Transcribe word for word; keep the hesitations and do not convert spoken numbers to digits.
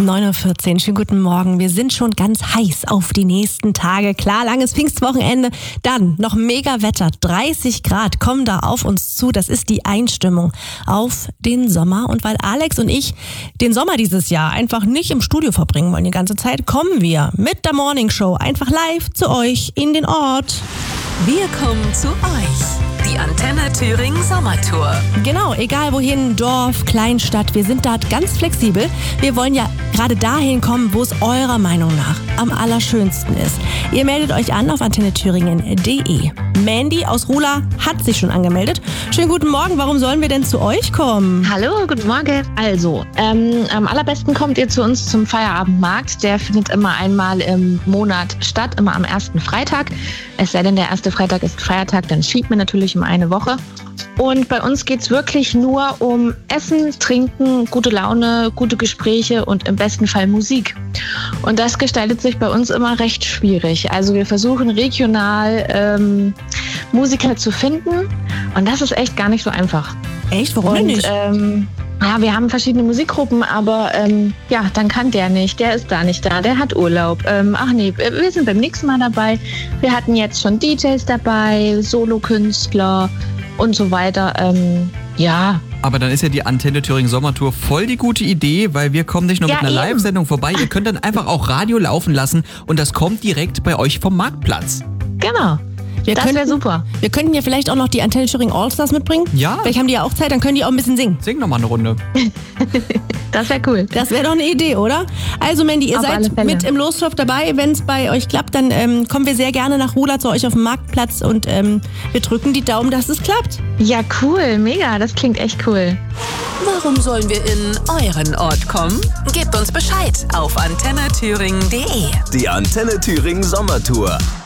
neun Uhr vierzehn, schönen guten Morgen. Wir sind schon ganz heiß auf die nächsten Tage. Klar, langes Pfingstwochenende, dann noch mega Wetter. dreißig Grad kommen da auf uns zu. Das ist die Einstimmung auf den Sommer. Und weil Alex und ich den Sommer dieses Jahr einfach nicht im Studio verbringen wollen die ganze Zeit, kommen wir mit der Morning Show einfach live zu euch in den Ort. Wir kommen zu euch. Die Antenne Thüringen Sommertour. Genau, egal wohin, Dorf, Kleinstadt, wir sind da ganz flexibel. Wir wollen ja gerade dahin kommen, wo es eurer Meinung nach am allerschönsten ist. Ihr meldet euch an auf antenne thüringen punkt de. Mandy aus Rula hat sich schon angemeldet. Schönen guten Morgen, warum sollen wir denn zu euch kommen? Hallo, guten Morgen. Also, ähm, am allerbesten kommt ihr zu uns zum Feierabendmarkt. Der findet immer einmal im Monat statt, immer am ersten Freitag. Es sei denn, der erste Freitag ist Feiertag, dann schiebt man natürlich um eine Woche. Und bei uns geht es wirklich nur um Essen, Trinken, gute Laune, gute Gespräche und im besten Fall Musik. Und das gestaltet sich bei uns immer recht schwierig. Also wir versuchen regional ähm, Musiker zu finden und das ist echt gar nicht so einfach. Echt? Warum denn und, nicht? Ähm, ja, wir haben verschiedene Musikgruppen, aber ähm, ja, dann kann der nicht, der ist da nicht da, der hat Urlaub. Ähm, ach nee, wir sind beim nächsten Mal dabei. Wir hatten jetzt schon D Js dabei, Solokünstler und so weiter. Ähm, ja. Aber dann ist ja die Antenne Thüringen Sommertour voll die gute Idee, weil wir kommen nicht nur Ja, mit einer eben. Live-Sendung vorbei, ihr könnt dann einfach auch Radio laufen lassen und das kommt direkt bei euch vom Marktplatz. Genau. Wir Das könnten- wäre super. Wir könnten ja vielleicht auch noch die Antenne Thüringen Allstars mitbringen. Ja. Vielleicht haben die ja auch Zeit, dann können die auch ein bisschen singen. Sing noch mal eine Runde. Das wäre cool. Das wäre doch eine Idee, oder? Also Mandy, ihr Auf alle seid Fälle. mit im Lostopf dabei. Wenn es bei euch klappt, dann ähm, kommen wir sehr gerne nach Rula zu euch auf dem Marktplatz und ähm, wir drücken die Daumen, dass es klappt. Ja, cool, mega, das klingt echt cool. Warum sollen wir in euren Ort kommen? Gebt uns Bescheid auf antenne thüringen punkt de. Die Antenne Thüringen Sommertour.